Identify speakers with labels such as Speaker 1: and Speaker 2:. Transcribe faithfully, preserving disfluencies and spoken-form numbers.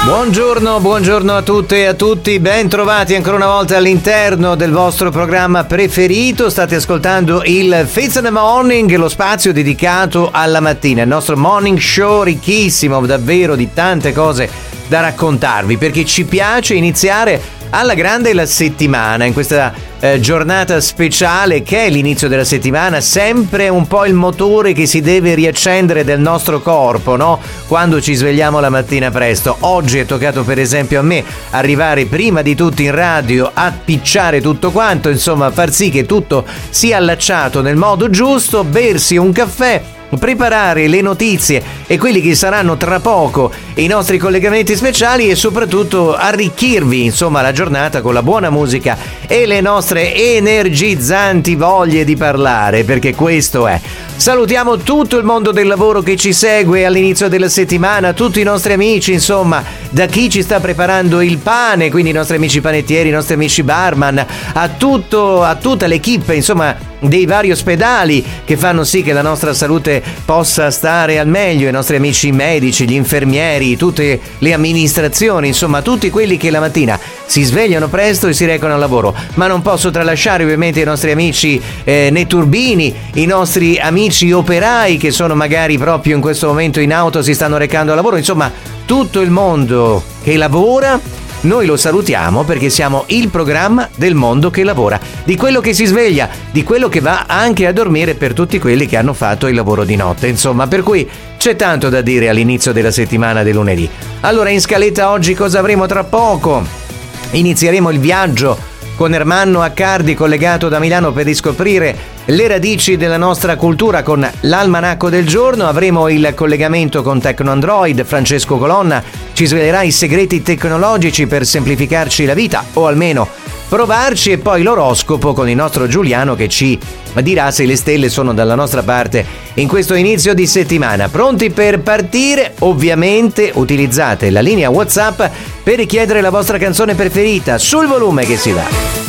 Speaker 1: Buongiorno, buongiorno a tutte e a tutti, ben trovati ancora una volta all'interno del vostro programma preferito. State ascoltando il Fizz in the Morning, lo spazio dedicato alla mattina, il nostro morning show ricchissimo davvero di tante cose da raccontarvi, perché ci piace iniziare alla grande la settimana, in questa eh, giornata speciale che è l'inizio della settimana, sempre un po' il motore che si deve riaccendere del nostro corpo, no? Quando ci svegliamo la mattina presto. Oggi è toccato per esempio a me arrivare prima di tutti in radio, appicciare tutto quanto, insomma far sì che tutto sia allacciato nel modo giusto, bersi un caffè, preparare le notizie e quelli che saranno tra poco i nostri collegamenti speciali e soprattutto arricchirvi insomma la giornata con la buona musica e le nostre energizzanti voglie di parlare, perché questo è. Salutiamo tutto il mondo del lavoro che ci segue all'inizio della settimana, tutti i nostri amici, insomma, da chi ci sta preparando il pane, quindi i nostri amici panettieri, i nostri amici barman, a tutto, a tutta l'equipe, insomma, dei vari ospedali che fanno sì che la nostra salute possa stare al meglio, i nostri amici medici, gli infermieri, tutte le amministrazioni, insomma, tutti quelli che la mattina si svegliano presto e si recano al lavoro. Ma non posso tralasciare ovviamente i nostri amici eh, netturbini, i nostri amici operai che sono magari proprio in questo momento in auto, si stanno recando al lavoro, insomma tutto il mondo che lavora. Noi lo salutiamo perché siamo il programma del mondo che lavora, di quello che si sveglia, di quello che va anche a dormire, per tutti quelli che hanno fatto il lavoro di notte, insomma, per cui c'è tanto da dire all'inizio della settimana del lunedì. Allora, in scaletta oggi cosa avremo tra poco? Inizieremo il viaggio con Ermanno Accardi, collegato da Milano per riscoprire le radici della nostra cultura con l'almanacco del giorno. Avremo il collegamento con Tecno Android, Francesco Colonna ci svelerà i segreti tecnologici per semplificarci la vita, o almeno provarci, e poi l'oroscopo con il nostro Giuliano che ci dirà se le stelle sono dalla nostra parte in questo inizio di settimana. Pronti per partire? Ovviamente utilizzate la linea WhatsApp per richiedere la vostra canzone preferita, sul volume che si va.